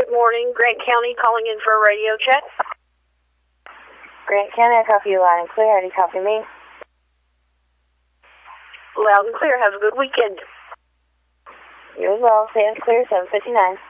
Good morning. Grant County calling in for a radio check. Grant County, I copy you loud and clear. How do you copy me? Loud and clear. Have a good weekend. You as well. Stay clear, 759.